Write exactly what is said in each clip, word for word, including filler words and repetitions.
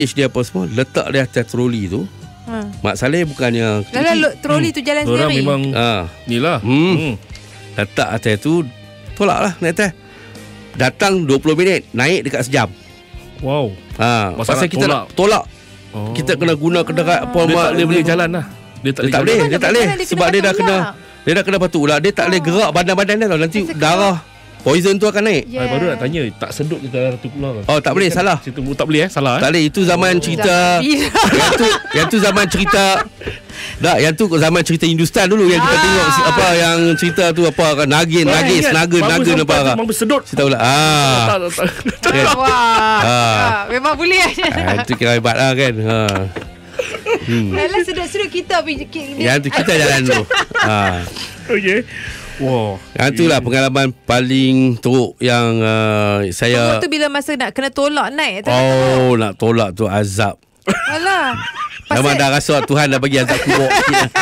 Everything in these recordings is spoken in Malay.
luggage dia apa semua, letak dia atas troli tu. Ha. Mak Saleh bukannya Lalu troli hmm. tu jalan Diorang sendiri. memang ha. ni lah. hmm. Hmm. Letak atas tu, tolak lah naik atas. Datang dua puluh minit, naik dekat sejam. Wow. Ha. Pasal kita tolak. nak tolak. Oh. Kita kena guna kenderaan apa Dia mak tak boleh boleh jalan lah. Dia tak Dia tak boleh boleh, jalan. dia tak boleh Dia sebab kena dia dah patut kena ular. dia dah kena patut ular. Dia tak boleh gerak badan-badan dia tau. Nanti darah poison tu akan naik. Yeah. Baru nak tanya, tak sedut kita dalam tu keluar. Oh, tak boleh, salah. Situ tak boleh eh, salah eh. Tak boleh, itu zaman cerita. Yang tu yang tu zaman cerita. Tak, yang tu zaman cerita Hindustan dulu yang kita Ah. tengok apa yang cerita tu apa kan nagin, nagis, naga, naga apa kan. Memang bersedut. Cerita pula. Ah. Tak, tak, tak. Kan? Wah. Ah. Ah. Memang boleh. Ah, itu kira hebat lah kan. Ha. Hmm. Alah sudut-sudut kita pergi. Yang tu kita jalan dulu. Ha. Okey. Wow. Yang tu lah pengalaman paling teruk yang uh, saya. Waktu tu bila masa nak kena tolak naik tu. Oh, nak tolak tu azab. Alah. Memang dah rasa Tuhan dah bagi azab kubur sikit lah.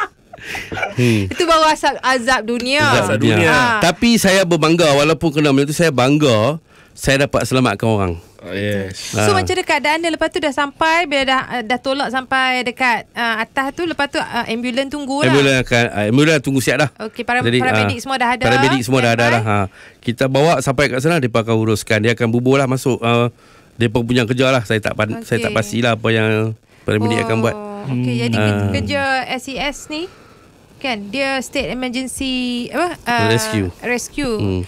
hmm. Itu baru azab, azab dunia. Azab dunia. dunia. Ah. Tapi saya berbangga walaupun kena benda tu, saya bangga saya dapat selamatkan orang. Oh, yes. So Ah. macam mana keadaan dia lepas tu dah sampai, bila dah dah tolak sampai dekat uh, atas tu, lepas tu uh, ambulans tunggu lah. Ambulans akan uh, ambulans tunggu siap dah. Okey, para Jadi, paramedik ah, semua dah ada. Paramedik semua dah ada dah. Ha. Kita bawa sampai kat sana, mereka akan uruskan. Dia akan bubur lah masuk uh, mereka punya kerja lah. Saya tak okay. saya tak pastilah apa yang paramedik oh, akan buat. Okey, jadi Ah. kerja S E S ni kan dia state emergency apa? Uh, Rescue. Rescue. Hmm.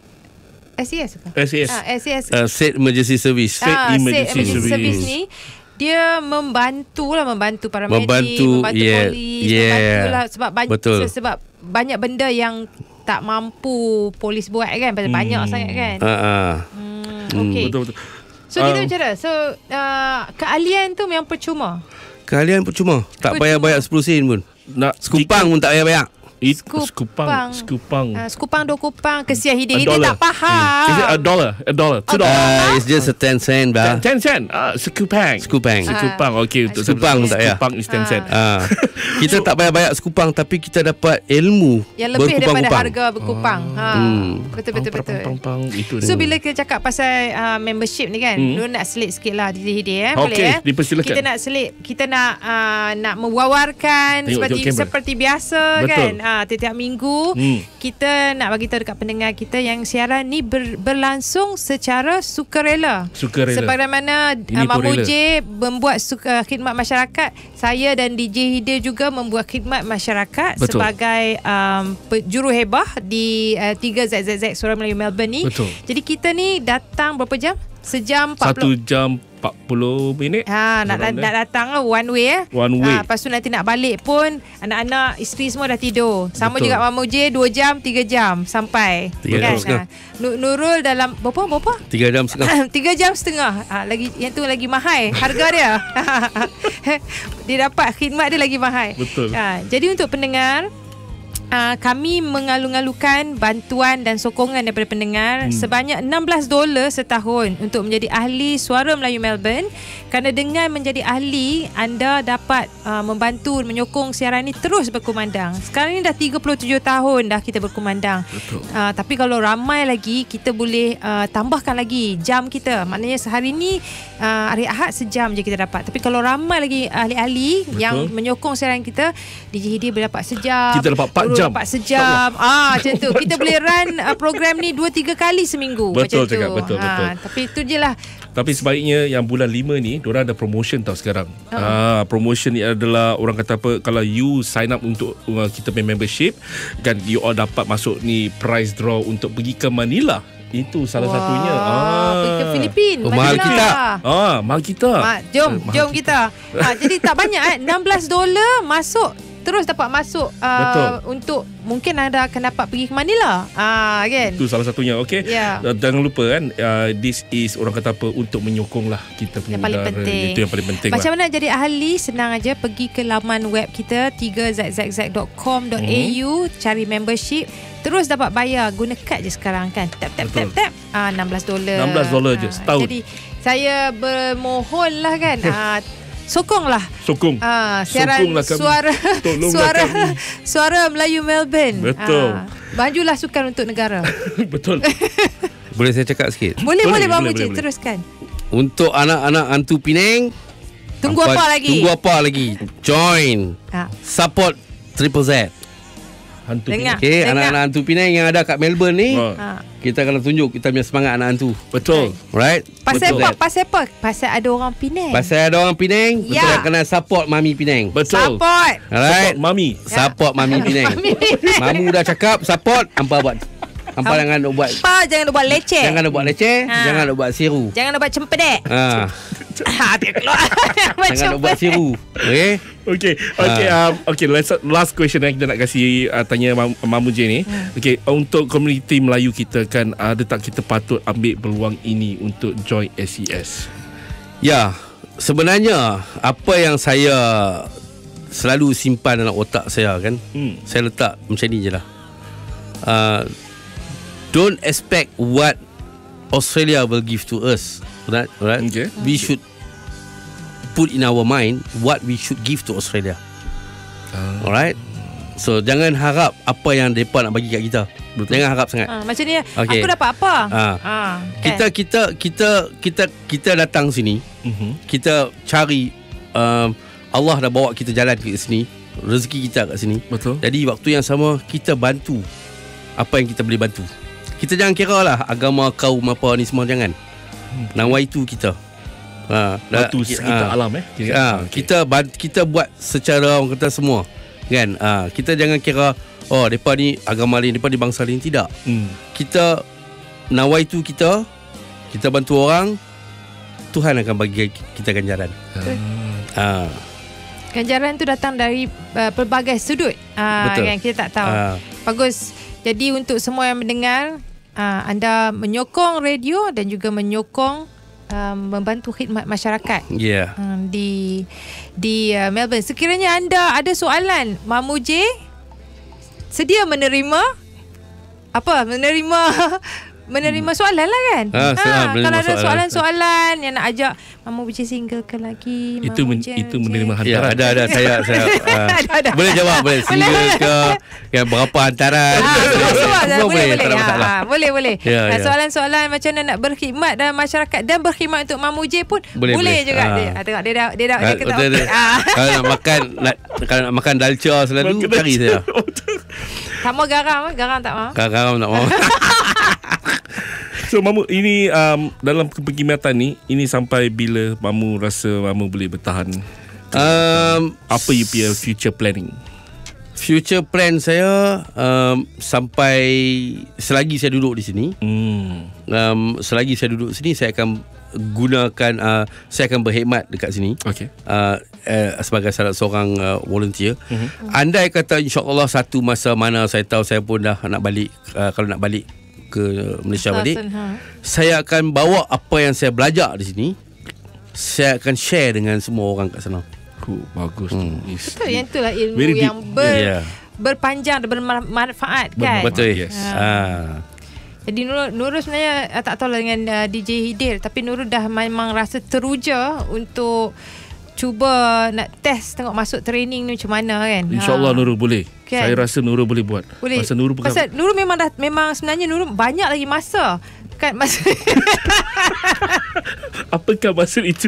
S E S apa? S E S. Ah, S E S. Uh, State Emergency Service. State Ah, Emergency State Emergency Service. Service ni dia membantu lah, membantu para medik, Membantu, membantu yeah, polis, yeah. membantu lah sebab banyak Betul. sebab banyak benda yang tak mampu polis buat kan, pasal Hmm. banyak sangat kan. Ha ah. Hmm, Hmm, okey. Betul betul. So kita Ah. bicara, so uh, keahlian tu memang percuma. Kalian percuma. Tak Percuma. payah bayar sepuluh sen pun. Nak Sekupang pun tak payah bayar. It, Skupang. Skupang. Skupang. Uh, skupang dua kupang, kesian Hidin. A Hidin dollar. tak faham. Is it a dollar? A dollar? Two dollar? Uh, it's just a ten cent bah. Ten cent. Ah, sekupang. Sekupang. Sekupang. Okey. untuk Sekupang tak payah. Sekupang is ten cent. Ah, kita tak payah bayar sekupang, tapi kita dapat ilmu Yang lebih daripada berkupang-kupang. harga berkupang. Ha. Hmm. Betul betul betul. Pang, pang, pang, itu So dia. bila kita cakap pasal uh, membership ni kan, Hmm. lu nak selit sikit lah D J Hidi eh. Okey, Boleh eh? dipersilakan. Kita nak selit, kita nak uh, nak mewawarkan Tengok, seperti tengok kamera. seperti biasa. Betul. Kan. Uh, tiap-tiap minggu Hmm. kita nak bagi tahu dekat pendengar kita yang siaran ni ber, berlangsung secara sukarela. Sukarela. Sebagaimana Ini uh, pun Mamu rela. J membuat suka, khidmat masyarakat, saya dan D J Hidi juga membuat khidmat masyarakat Betul. sebagai um, pe- juruhebah di uh, tiga Z Z Z Suara Melayu Melbourne ni. Betul. Jadi kita ni datang berapa jam? Sejam empat Satu puluh. jam empat puluh minit. Ha, nak, nak, Around nak there. datang lah one way eh. One way. Ha, lepas tu nanti nak balik pun anak-anak, isteri semua dah tidur. Sama Betul. juga Mamu J dua jam, tiga jam sampai. Tiga jam setengah. Ha. Nu- Nurul dalam berapa berapa? Tiga jam setengah. Tiga jam setengah. Ha, lagi yang tu lagi mahal harga dia. Dia dapat khidmat dia lagi mahal. Betul. Ha, jadi untuk pendengar, Uh, kami mengalu-alukan bantuan dan sokongan daripada pendengar hmm. sebanyak enam belas dolar setahun untuk menjadi ahli Suara Melayu Melbourne, kerana dengan menjadi ahli anda dapat uh, membantu menyokong siaran ini terus berkumandang. Sekarang ni dah tiga puluh tujuh tahun dah kita berkumandang. Betul. Uh, tapi kalau ramai lagi, kita boleh uh, tambahkan lagi jam kita. Maknanya sehari ni uh, hari Ahad sejam je kita dapat. Tapi kalau ramai lagi ahli-ahli Betul. yang menyokong siaran kita, D J Hidi boleh dapat sejam. Kita dapat empat Nurul jam. dapat sejam. Ah, macam tu. Kita boleh run uh, program ni dua tiga kali seminggu. Betul macam tu. cakap, betul, Ah, betul. Tapi itu je lah. Tapi sebaiknya yang bulan lima ni diorang ada promotion tau sekarang. Uh-huh. Ah, promotion ni adalah orang kata apa, kalau you sign up untuk uh, kita punya membership kan, you all dapat masuk ni prize draw untuk pergi ke Manila. Itu salah Wah, satunya. Ah. pergi ke Filipin. Oh, mahal Manila. kita. Ah, mahal kita. Ah, jom, Eh, mahal jom kita. Ah, jadi tak banyak eh. enam belas dolar masuk, terus dapat masuk uh, untuk mungkin anda akan dapat pergi ke Manila. Ah, kan? Itu salah satunya. Okey. Ya. Uh, jangan lupa kan, uh, this is orang kata apa, untuk menyokong lah kita punya Yang paling negara. penting. Itu yang paling penting Macam lah. mana jadi ahli? Senang aja, pergi ke laman web kita tiga z z z dot com dot a u, cari membership, terus dapat bayar. Guna kad je sekarang kan. Tap tap Betul. tap tap. Ah, enam belas dolar. enam belas dolar je setahun. Jadi saya bermohon lah kan. ah, sokonglah. Sokong. Ah, siaran Sokonglah kami. suara Tolonglah suara kami. suara Melayu Melbourne. Betul. Ah, majulah sukan untuk negara. Betul. Boleh saya cakap sikit? Boleh boleh, Boleh, Bang boleh, Mujib, boleh, boleh. teruskan. Untuk anak-anak hantu Penang, Tunggu apa, apa lagi? Tunggu apa lagi? Join. Ha. Support Triple Z. Hantu Dengar. Penang. Okay, Dengar. anak-anak hantu Penang yang ada kat Melbourne ni, Ha. Ha. kita kena tunjuk kita punya semangat anak hantu. Betul. Right? Pasal Betul. apa? Pasal apa? Pasal ada orang Penang. Pasal ada orang Penang, Ya. betul kena support Mami Penang. Betul. Support. Alright? Support Mami. Support Mami Penang. Mamu dah cakap support, hampa buat. Hampa jangan nak buat. Apa? Jangan nak buat leceh. Jangan nak buat leceh, Ha. jangan nak buat siru. Jangan nak buat cempedek. Ha. Ha, dia keluar. Jangan nak buat siru. Okey? Okay, okay, um, okay. Let's, last question yang kita nak kasih uh, tanya Mam, Mamu J ni. Hmm. Okay, untuk komuniti Melayu kita kan, ada tak kita patut ambil peluang ini untuk join S E S? Ya, sebenarnya apa yang saya selalu simpan dalam otak saya kan, Hmm. saya letak macam ni je lah. Uh, don't expect what Australia will give to us. Right? Right? Okay. We should put in our mind what we should give to Australia. Uh, Alright? So jangan harap apa yang mereka nak bagi kat kita. Betul. Jangan harap sangat. Ha, macam ni. Okay. Aku dapat apa? Ha. Ha, kan? Kita kita kita kita kita datang sini, uh-huh. kita cari um, Allah dah bawa kita jalan ke sini, rezeki kita kat sini. Betul. Jadi waktu yang sama kita bantu apa yang kita boleh bantu. Kita jangan kira lah agama, kaum apa ni semua, jangan. Nawai itu kita. Ha, Batu sekitar ha, alam eh. Kira, ha, okay. kita kita buat secara orang kata semua. Kan? Ha, kita jangan kira oh depa ni agama lain, depa ni bangsa lain, tidak. Hmm. Kita nawai itu kita, kita bantu orang, Tuhan akan bagi kita ganjaran. Ah. Ha. Ganjaran tu datang dari uh, pelbagai sudut. Uh, Betul. Kan kita tak tahu. Ha. Bagus. Jadi untuk semua yang mendengar, uh, anda menyokong radio dan juga menyokong um, membantu khidmat masyarakat. Yeah. Um, di di uh, Melbourne. Sekiranya anda ada soalan, Mamu J sedia menerima apa? Menerima menerima soalan lah kan. Ha, senang menerima kalau ada soalan. soalan-soalan yang nak ajak Mamu J single ke lagi, Itu Mamu men, J, itu J. menerima Ya, hantaran. ada ada saya saya uh, Ada, ada. boleh jawab, boleh single ke yang berapa hantaran. Ah, semua, semua, Semua boleh, boleh. tak ada masalah. Ah, boleh, boleh. Ya, Ah, ya. soalan-soalan macam mana nak berkhidmat dalam masyarakat dan berkhidmat untuk Mamu J pun boleh, Boleh, boleh. juga. Ah. Dia, ah, tengok dia dah dia dah dia Ah, kata betul, okey. betul. Ah. Kalau nak makan nak, kalau nak makan dalca selalu Makan cari dalca. saya. Tak mau garam, eh? garam tak mau. Kadang-kadang tak mau. So Mamu, ini um, dalam keperkhidmatan ni, ini sampai bila Mamu rasa Mamu boleh bertahan? Um, Apa you punya future planning? future plan saya um, sampai selagi saya duduk di sini, Hmm. um, selagi saya duduk sini saya akan gunakan uh, saya akan berkhidmat dekat sini. Okay. Uh, uh, sebagai salah seorang uh, volunteer. Uh-huh. Andai kata insya-Allah satu masa mana saya tahu saya pun dah nak balik, uh, kalau nak balik ke Malaysia balik, Ha. saya akan bawa apa yang saya belajar di sini, saya akan share dengan semua orang kat sana. Cool, bagus hmm. tu. Is- Betul, yang itulah ilmu Very deep. yang ber, Yeah. berpanjang dan bermanfaat kan. Betul. Betul. Yes. Ha. Jadi Nurul, Nurul sebenarnya uh, tak tahu lah dengan uh, D J Hidil, tapi Nurul dah memang rasa teruja untuk cuba nak test tengok masuk training ni macam mana kan. InsyaAllah Ha. Nurul boleh. Kan? Saya rasa Nurul boleh buat. Boleh. Pasal Nurul bukan. Pasal Nurul memang dah memang sebenarnya Nurul banyak lagi masa. Kan masa Apakah maksud itu?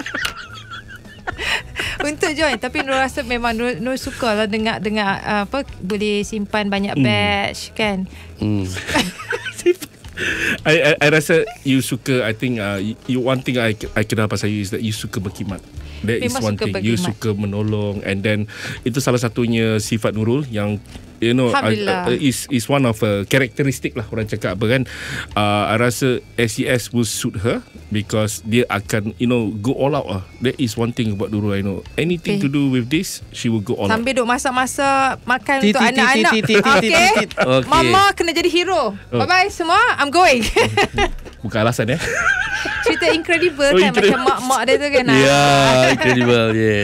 untuk join, tapi Nurul rasa memang Nurul, Nurul suka lah dengar dengar uh, apa boleh simpan banyak batch kan. Hmm. I, I, I rasa you suka. I think uh, you, one thing I I kenal pasal you is that you suka berkhidmat. That is Memang one suka thing. You berkhidmat. suka menolong, and then itu salah satunya sifat Nurul yang you know uh, Alhamdulillah. uh, is is one of a characteristic lah orang cakap apa kan. Uh, I rasa S E S will suit her because dia akan you know go all out lah. That is one thing about Nurul. I know anything Okay. to do with this, she will go all out. Sambil duk masak-masak makan Tit, untuk tit, anak-anak. tit, tit, tit, tit, Okey. tit. Okey. Mama kena jadi hero. Oh. Bye-bye semua. I'm going. Bukan alasan ya. Cerita incredible Oh, kan Incredible. macam mak-mak dia tu kan. Ya, yeah, incredible. Yes.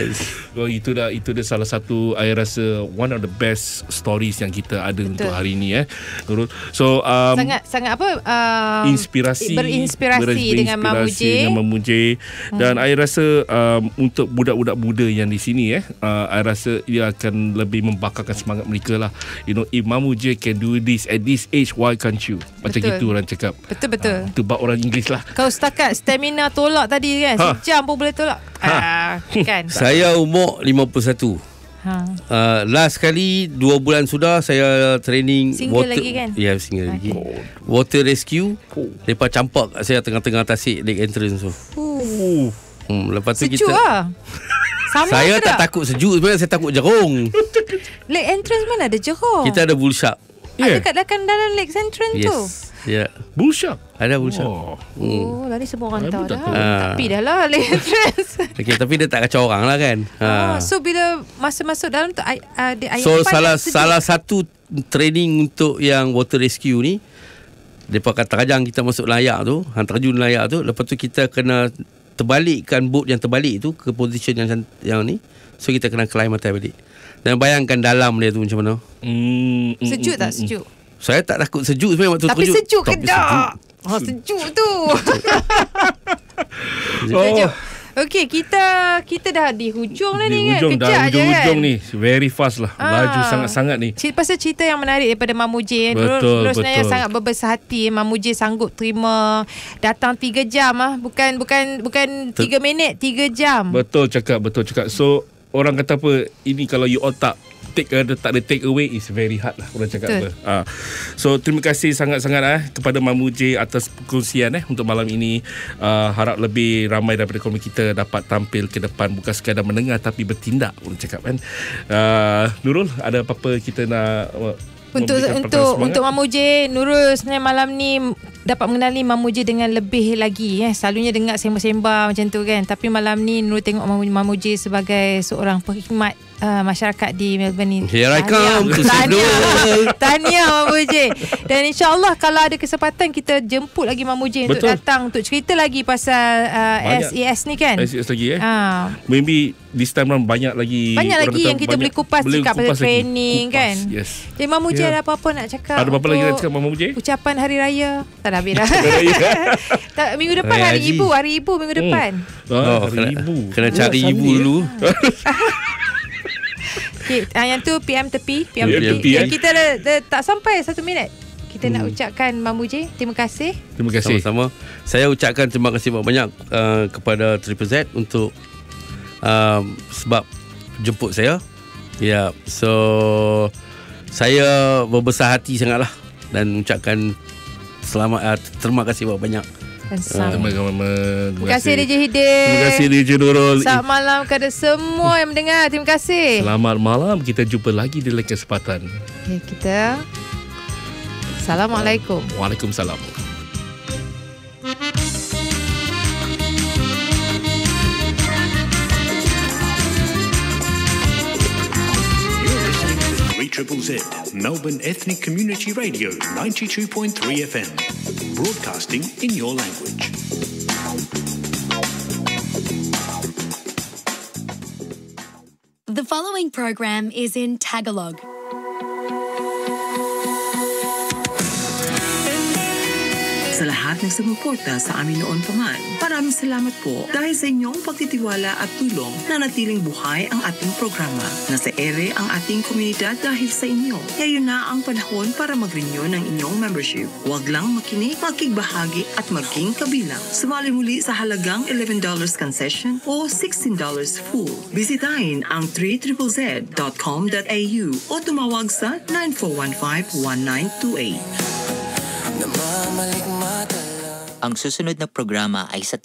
Oh, itu dah itu dah salah satu I rasa one of the best stories yang kita ada Betul. untuk hari ini eh. Nurul. So um, sangat sangat apa um, inspirasi berinspirasi, berinspirasi dengan Mamu J. Dengan Mamu J. Dan hmm. I rasa um, untuk budak-budak muda yang di sini eh uh, I rasa ia akan lebih membakarkan semangat mereka lah. You know, if Mamu J can do this at this age, why can't you? Macam Betul. gitu orang cakap. Betul-betul. Uh, itu bab orang Inggeris lah. Kau setakat stamina tolak tadi kan, ha. sejam pun boleh tolak. Ha. Uh, kan. Saya umur lima puluh satu. Ha. Uh, last kali dua bulan sudah saya training single water, lagi kan? Ya, yeah, single okay. lagi. Water rescue. Oh. Lepas campak kat saya tengah-tengah tasik lake entrance tu. Uh. Hmm, lepas tu sejuk kita lah. Sama saya tak, tak takut sejuk sebenarnya, saya takut jerung. Lake entrance mana ada jerung? Kita ada bull shark. Yeah. Ada kat dekat dalam lake entrance yes. tu. Ya. Yeah. Bull shark. Ada bull shark. Oh, hmm. oh lari semua orang tahu dah. Ha. Tapi dah lah lake entrance. Okay, tapi dia tak kacau orang lah kan. Ha. Oh, so bila masa masuk dalam tu uh, dia ayat so salah salah satu training untuk yang water rescue ni, depa kat terajang kita masuk layak tu, hang terjun layak tu, lepas tu kita kena terbalikkan boat yang terbalik tu ke position yang yang ni. So kita kena climb atas balik. Dan bayangkan dalam dia tu macam mana. Hmm, sejuk mm, tak mm, sejuk? Saya tak takut sejuk sebenarnya waktu tapi terjun. Sejuk tapi ke tak? Oh, sejuk tu. Oh. Okey, kita kita dah di hujung dah di ni hujung, kan. Kejap dah hujung-hujung kan? ni. Very fast lah. Ah. Laju sangat-sangat ni. Cerita pasal cerita yang menarik daripada Mamu J. Betul, Terus sebenarnya betul. sangat berbesar hati. Mamu J sanggup terima datang tiga jam ah, bukan bukan bukan tiga minit, tiga jam. Betul cakap, betul cakap. So orang kata apa, ini kalau you all tak take ada tak ada take away is very hard lah orang cakap apa. Ha. So terima kasih sangat-sangat eh kepada Mamu J atas perkongsian eh untuk malam ini. Uh, harap lebih ramai daripada komuniti kita dapat tampil ke depan, bukan sekadar mendengar tapi bertindak orang cakap kan. Uh, Nurul, ada apa-apa kita nak uh, Untuk untuk untuk Mamu J, Nurul sebenarnya malam ni dapat mengenali Mamu J dengan lebih lagi eh. Selalunya dengar sembang-sembang macam tu kan, tapi malam ni Nurul tengok Mamu, Mamu J sebagai seorang perkhidmat uh, masyarakat di Melbourne ni. Here I come to Tahniah. Tahniah Mamu J. Dan insya-Allah kalau ada kesempatan kita jemput lagi Mamu J untuk Betul. datang untuk cerita lagi pasal uh, S A S ni kan. S A S lagi eh. Ha. Maybe this time round banyak lagi banyak lagi yang kita boleh kupas cakap pasal training kan. Yes. Jadi Mamu J Yeah. ada apa-apa nak cakap? Ada apa-apa lagi nak cakap Mamu J? Ucapan Hari Raya. Tak dah habis dah. Tak, minggu depan Raya Hari Haji. Ibu, Hari Ibu minggu depan. Hmm. Ah, Oh, hari kena, ibu. kena cari Oh, ibu Sunday. dulu. Okay, uh, yang tu P M tepi, P M P M tepi. tepi, Okay, eh. kita dah, dah tak sampai satu minit. Kita Hmm. nak ucapkan Mamu J, terima kasih. Terima kasih. Sama-sama. Saya ucapkan terima kasih banyak uh, kepada Triple Z untuk uh, sebab jemput saya. Ya, yeah. So saya berbesar hati sangatlah dan ucapkan selamat uh, terima kasih banyak. Sama. Terima kasih. Terima kasih D J Hidin. Terima kasih D J Nurul. Selamat malam kepada semua yang mendengar. Terima kasih. Selamat malam. Kita jumpa lagi di lain kesempatan. Okay, kita Assalamualaikum. Waalaikumsalam. Triple Z, Melbourne Ethnic Community Radio, ninety-two point three F M, broadcasting in your language. The following program is in Tagalog. Sa lahat ng sumuporta sa amin noon pa man, maraming salamat po dahil sa inyong pagtitiwala at tulong na natiling buhay ang ating programa. Nasa ere ang ating komunidad dahil sa inyo. Ngayon na ang panahon para mag-renew ng inyong membership. Huwag lang makinig, makigbahagi at maging kabilang. Sumali muli sa halagang eleven dollars concession o sixteen dollars full. Bisitahin ang three z z z dot com dot a u o tumawag sa nine four one five one nine two eight. Ang susunod na programa ay sa